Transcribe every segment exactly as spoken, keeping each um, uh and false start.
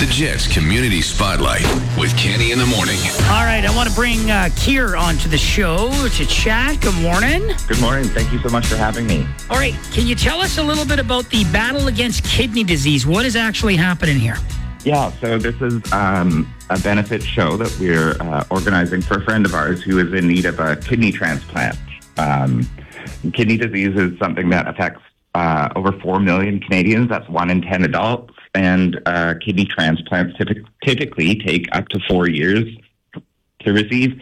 The Jets Community Spotlight with Kenny in the morning. All right, I want to bring uh, Keir onto the show to chat. Good morning. Good morning. Thank you so much for having me. All right, can you tell us a little bit about the battle against kidney disease? What is actually happening here? Yeah, so this is um, a benefit show that we're uh, organizing for a friend of ours who is in need of a kidney transplant. Um, kidney disease is something that affects uh, over four million Canadians. That's one in ten adults. And uh, kidney transplants typ- typically take up to four years to receive.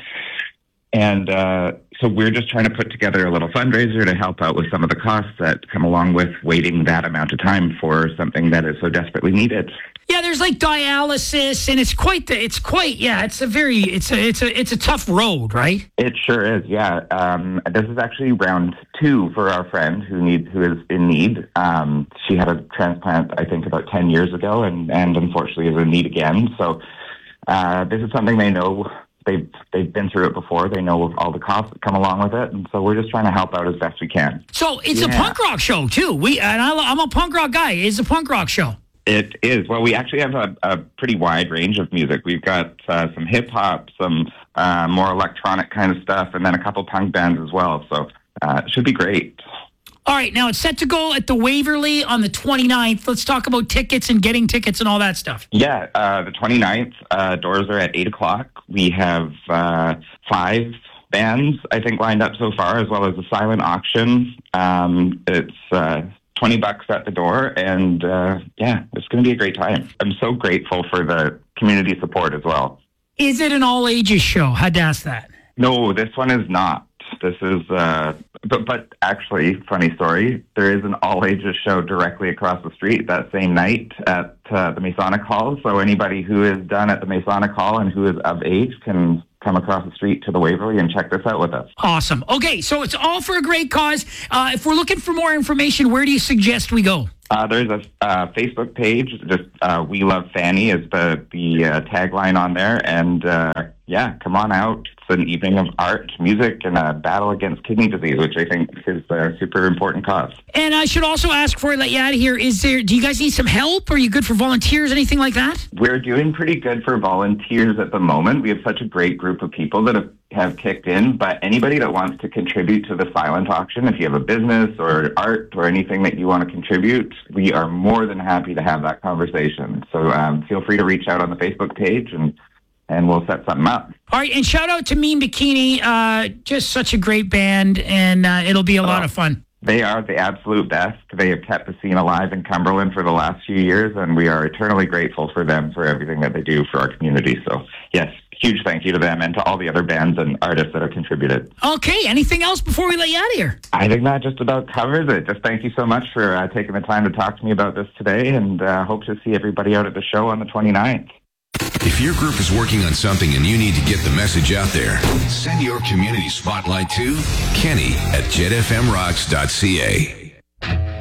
And uh, so we're just trying to put together a little fundraiser to help out with some of the costs that come along with waiting that amount of time for something that is so desperately needed. Yeah, there's like dialysis, and it's quite the, it's quite, yeah, it's a very, it's a, it's a, it's a tough road, right? It sure is, yeah. Um, this is actually round two for our friend who needs, who is in need. Um, she had a transplant, I think, about ten years ago, and, and unfortunately is in need again. So uh, this is something they know. They've, they've been through it before. They know all the costs that come along with it. And so we're just trying to help out as best we can. So it's yeah. a punk rock show, too. We and I, I'm a punk rock guy. It's a punk rock show. It is. Well, we actually have a, a pretty wide range of music. We've got uh, some hip-hop, some uh, more electronic kind of stuff, and then a couple punk bands as well. So uh, it should be great. All right. Now, it's set to go at the Waverly on the twenty-ninth. Let's talk about tickets and getting tickets and all that stuff. Yeah, uh, the twenty-ninth, uh, doors are at eight o'clock. We have uh, five bands, I think, lined up so far, as well as a silent auction. Um, it's uh, twenty bucks at the door, and uh, yeah, it's going to be a great time. I'm so grateful for the community support as well. Is it an all-ages show? Had to ask that. No, this one is not. This is, uh, but, but actually, funny story, there is an all-ages show directly across the street that same night at uh, the Masonic Hall. So anybody who is done at the Masonic Hall and who is of age can come across the street to the Waverly and check this out with us. Awesome. Okay, so it's all for a great cause. Uh, if we're looking for more information, where do you suggest we go? Uh, there's a uh, Facebook page, just uh, We Love Fanny is the, the uh, tagline on there. And uh, yeah, come on out. It's an evening of art, music, and a battle against kidney disease, which I think is a super important cause. And I should also ask before I let you out of here, is there, do you guys need some help? Are you good for volunteers, anything like that? We're doing pretty good for volunteers at the moment. We have such a great group of people that have, have kicked in, but anybody that wants to contribute to the silent auction, if you have a business or art or anything that you want to contribute, we are more than happy to have that conversation. So um, feel free to reach out on the Facebook page and and we'll set something up. All right, and shout out to Mean Bikini. Uh, just such a great band, and uh, it'll be a oh, lot of fun. They are the absolute best. They have kept the scene alive in Cumberland for the last few years, and we are eternally grateful for them for everything that they do for our community. So, yes, huge thank you to them and to all the other bands and artists that have contributed. Okay, anything else before we let you out of here? I think that just about covers it. Just thank you so much for uh, taking the time to talk to me about this today, and uh, hope to see everybody out at the show on the twenty-ninth. If your group is working on something and you need to get the message out there, send your community spotlight to Kenny at jet f m rocks dot c a.